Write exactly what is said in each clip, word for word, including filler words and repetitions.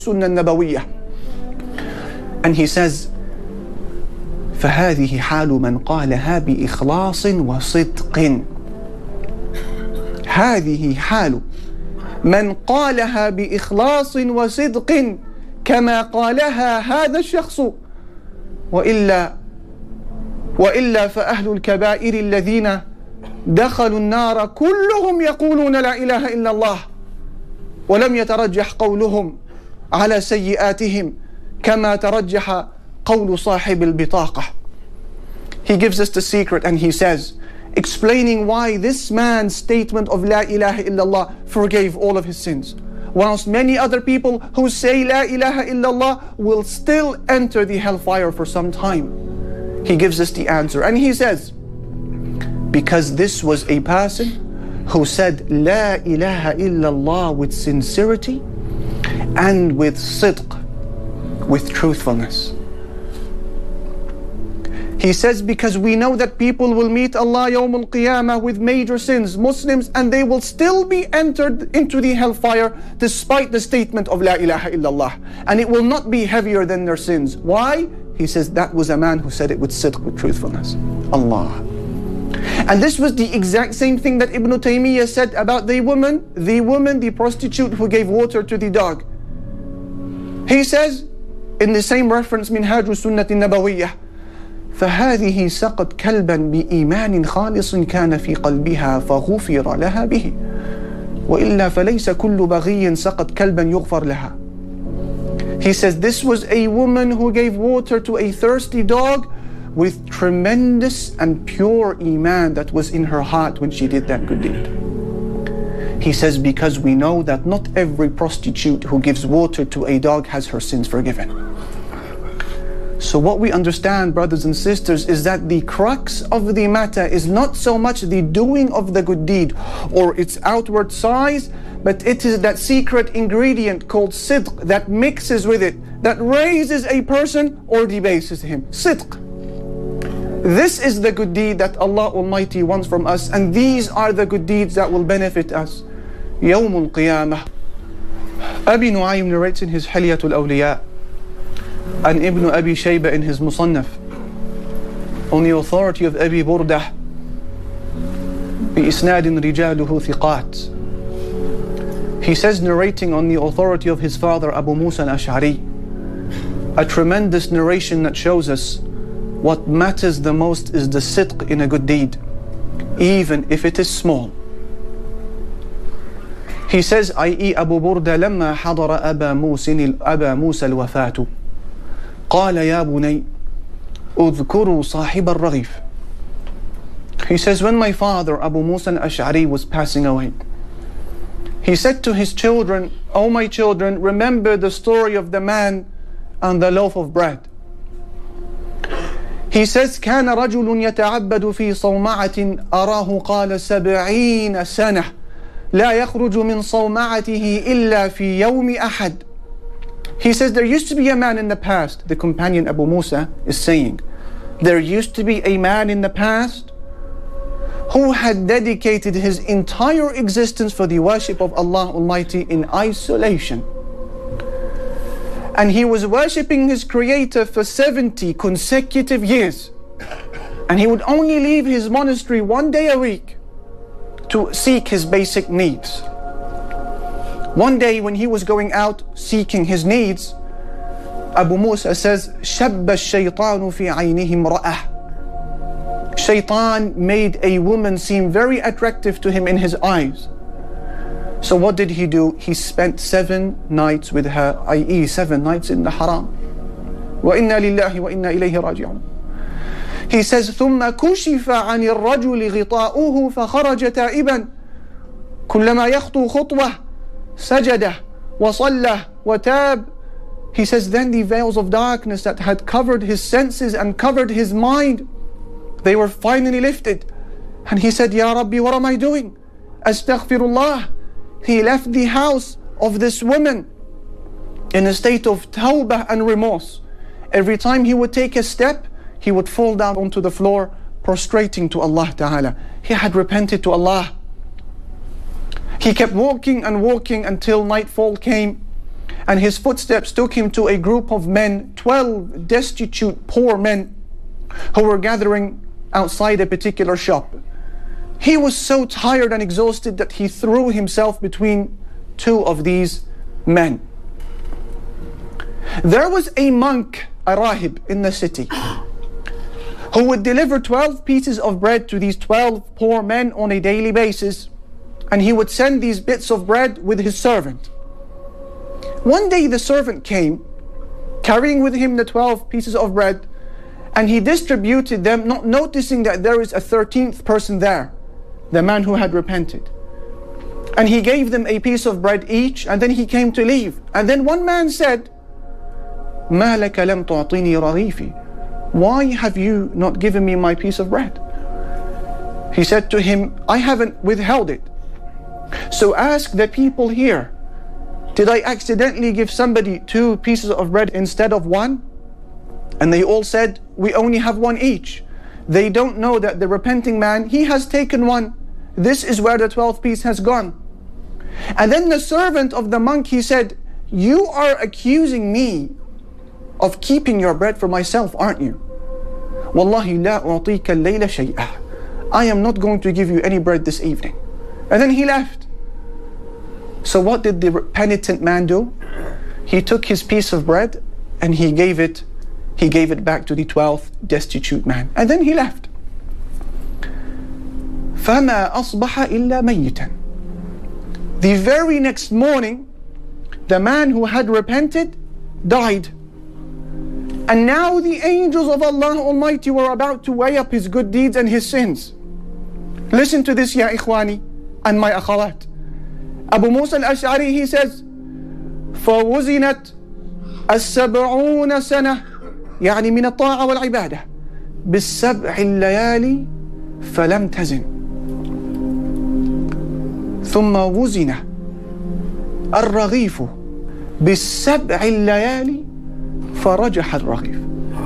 Sunnah Nabawiyah. And he says, فهذه حال من قالها بإخلاص وصدق. هذه حال من قالها بإخلاص وصدق كما قالها هذا الشخص، وإلا وإلا فأهل الكبائر الذين دخلوا النار كلهم يقولون لا إله إلا الله، ولم يترجح قولهم على سيئاتهم كما ترجح قول صاحب البطاقة. He gives us the secret and he says, explaining why this man's statement of La ilaha illallah forgave all of his sins, whilst many other people who say La ilaha illallah will still enter the hellfire for some time. He gives us the answer and he says, because this was a person who said La ilaha illallah with sincerity and with sidq, with truthfulness. He says, because we know that people will meet Allah Yawm al-Qiyamah with major sins, Muslims, and they will still be entered into the hellfire despite the statement of La ilaha illallah. And it will not be heavier than their sins. Why? He says, that was a man who said it with sidq, with truthfulness. Allah. And this was the exact same thing that Ibn Taymiyyah said about the woman, the woman, the prostitute who gave water to the dog. He says, in the same reference, Minhaj Sunnah Nabawiyyah, فهذه سقت كلبا بإيمان خالص كان في قلبها فغفر لها به وإلا فليس كل بغي سقت كلبا يغفر لها. He says this was a woman who gave water to a thirsty dog with tremendous and pure iman that was in her heart when she did that good deed. He says because we know that not every prostitute who gives water to a dog has her sins forgiven. So what we understand, brothers and sisters, is that the crux of the matter is not so much the doing of the good deed or its outward size, but it is that secret ingredient called sidq that mixes with it, that raises a person or debases him. Sidq. This is the good deed that Allah Almighty wants from us, and these are the good deeds that will benefit us. Yawm al-Qiyamah. Abi Nu'aym narrates in his Hilyatul Awliya, and Ibn Abi Shayba in his Musannaf, on the authority of Abi Burdah, بإسناد رجاله ثقات. He says, narrating on the authority of his father Abu Musa al-Ash'ari, a tremendous narration that shows us what matters the most is the sidq in a good deed, even if it is small. He says, that is Abu Burda لما حضر أبا موسى أبا موسى الوفاة قال يا بني اذكروا صاحب الرغيف. He says, when my father Abu Musa al-Ash'ari was passing away, he said to his children, O my children, remember the story of the man and the loaf of bread. He says, كان رجل يتعبد في صومعة أراه قال سبعين سنة لا يخرج من صومعته إلا في يوم أحد. He says, there used to be a man in the past, the companion Abu Musa is saying, there used to be a man in the past who had dedicated his entire existence for the worship of Allah Almighty in isolation. And he was worshipping his Creator for seventy consecutive years. And he would only leave his monastery one day a week to seek his basic needs. One day when he was going out seeking his needs, Abu Musa says, شَبَّ الشَّيْطَانُ فِي عَيْنِهِ امْرَأَةٍ. Shaitan made a woman seem very attractive to him in his eyes. So what did he do? He spent seven nights with her, that is seven nights in the haram. وَإِنَّا لِلَّهِ وَإِنَّا إِلَيْهِ رَاجِعُونَ. He says, ثُمَّ كُشِفَ عَنِ الرَّجُلِ غِطَاؤُهُ فَخَرَجَ تَائِبًا كُلَّمَا يَخْطُو خُطْوَةً سَجَدَ وَصَلَّى وَتَابَ. He says, then the veils of darkness that had covered his senses and covered his mind, they were finally lifted. And he said, Ya Rabbi, what am I doing? Astaghfirullah. He left the house of this woman in a state of tawbah and remorse. Every time he would take a step, he would fall down onto the floor, prostrating to Allah Ta'ala. He had repented to Allah. He kept walking and walking until nightfall came. and his footsteps took him to a group of men, twelve destitute, poor men, who were gathering outside a particular shop. He was so tired and exhausted that he threw himself between two of these men. There was a monk, a rahib, in the city, who would deliver twelve pieces of bread to these twelve poor men on a daily basis, and he would send these bits of bread with his servant. One day the servant came, carrying with him the twelve pieces of bread, and he distributed them, not noticing that there is a thirteenth person there, the man who had repented. And he gave them a piece of bread each, and then he came to leave. And then one man said, مَا لَكَ لَمْ تُعْطِنِي رَغِيفِي? Why have you not given me my piece of bread? He said to him, I haven't withheld it. So ask the people here, did I accidentally give somebody two pieces of bread instead of one? And they all said, we only have one each. They don't know that the repenting man, he has taken one. This is where the twelfth piece has gone. And then the servant of the monk, he said, you are accusing me of keeping your bread for myself, aren't you? Wallahi la u'tika al-layla shay'a. I am not going to give you any bread this evening. And then he left. So what did the penitent man do? He took his piece of bread and he gave it he gave it back to the twelfth destitute man. And then he left. فَمَا أَصْبَحَ إِلَّا مَيِّتًا. The very next morning, the man who had repented died. And now the angels of Allah Almighty were about to weigh up his good deeds and his sins. Listen to this, ya ikhwani and my akhawat. Abu Musa al-Ash'ari, he says, فَوُزِنَتْ السَّبْعُونَ سَنَةً يعني من الطاعة والعبادة بالسبع الليالي فلم تزن ثم وزن الرغيف بالسبع الليالي فرجح الرغيف.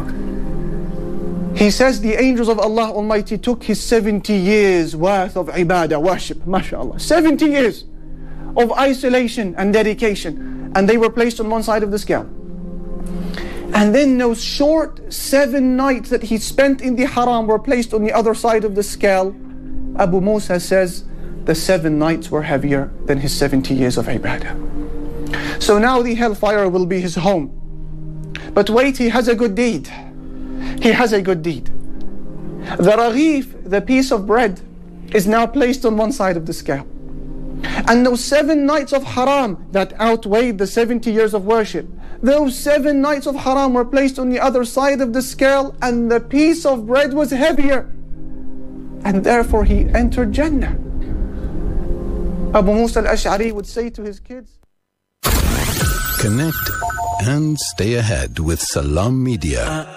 He says the angels of Allah Almighty took his seventy years worth of ibadah, worship, mashallah, seventy years of isolation and dedication, and they were placed on one side of the scale. And then those short seven nights that he spent in the haram were placed on the other side of the scale. Abu Musa says the seven nights were heavier than his seventy years of ibadah. So now the hellfire will be his home. But wait, he has a good deed. He has a good deed. The raghif, the piece of bread, is now placed on one side of the scale. And those seven nights of haram that outweighed the seventy years of worship, those seven nights of haram were placed on the other side of the scale, and the piece of bread was heavier. And therefore he entered Jannah. Abu Musa al-Ash'ari would say to his kids, connect and stay ahead with Salam Media.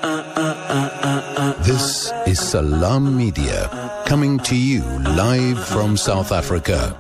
This is Salam Media, coming to you live from South Africa.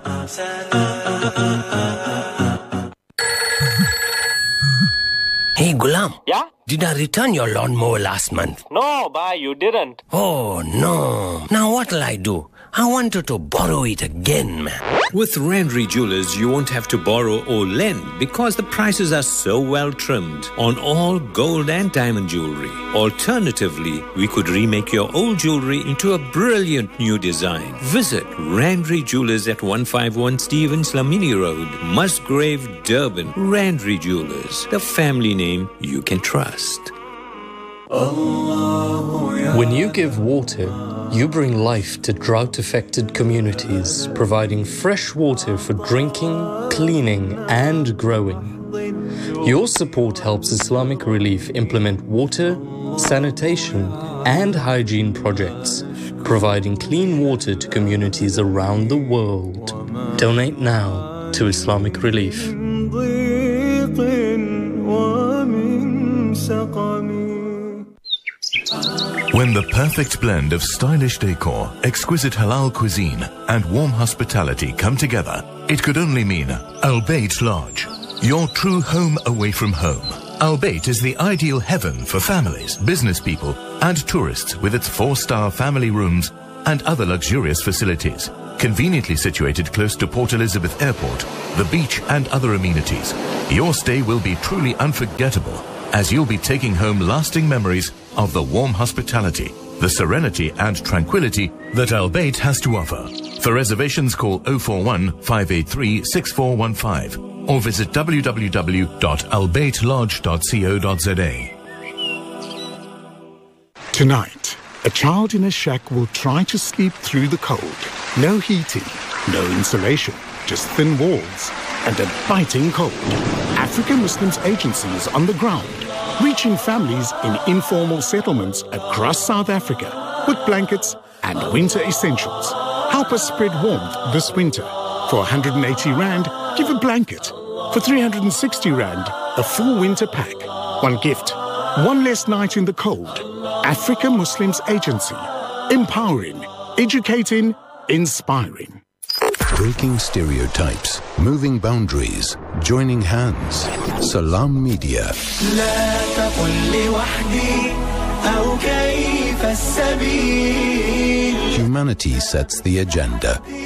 Hey, Ghulam. Yeah? Did I return your lawnmower last month? No, bhai, you didn't. Oh, no. Now what'll I do? I wanted to borrow it again, man. With Randry Jewelers, you won't have to borrow or lend because the prices are so well trimmed on all gold and diamond jewelry. Alternatively, we could remake your old jewelry into a brilliant new design. Visit Randry Jewelers at one fifty-one Stevens Lamini Road, Musgrave, Durban. Randry Jewelers, the family name you can trust. When you give water, you bring life to drought-affected communities, providing fresh water for drinking, cleaning, and growing. Your support helps Islamic Relief implement water, sanitation, and hygiene projects, providing clean water to communities around the world. Donate now to Islamic Relief. When the perfect blend of stylish decor, exquisite halal cuisine, and warm hospitality come together, it could only mean Al Bayt Lodge, your true home away from home. Al Bayt is the ideal heaven for families, business people, and tourists with its four-star family rooms and other luxurious facilities. conveniently situated close to Port Elizabeth Airport, the beach and other amenities. Your stay will be truly unforgettable, as you'll be taking home lasting memories of the warm hospitality, the serenity and tranquility that Al Bayt has to offer. For reservations, call oh four one, five eight three, six four one five or visit w w w dot al bayt lodge dot co dot z a. Tonight, a child in a shack will try to sleep through the cold. No heating, no insulation, just thin walls and a biting cold. African Muslims Agency is on the ground, reaching families in informal settlements across South Africa with blankets and winter essentials. Help us spread warmth this winter. For one hundred eighty rand, give a blanket. For three hundred sixty rand, a full winter pack. One gift, one less night in the cold. African Muslims Agency. Empowering, educating, inspiring. Breaking stereotypes, moving boundaries, joining hands. Salam Media. Humanity sets the agenda.